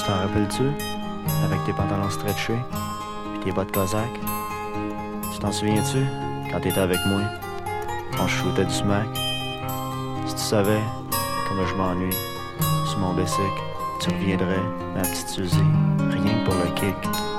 t'en rappelles-tu? Avec tes pantalons stretchés, puis tes bottes cosaques. Tu t'en souviens-tu? Quand t'étais avec moi, on shootait du smack. Si tu savais comme je m'ennuie sur mon bicycle, tu reviendrais, ma petite Suzy, rien que pour le kick.